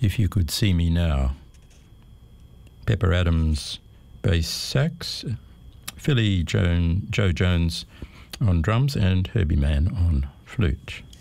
If You Could See Me Now. Pepper Adams, bass sax, Joe Jones on drums, and Herbie Mann on flute.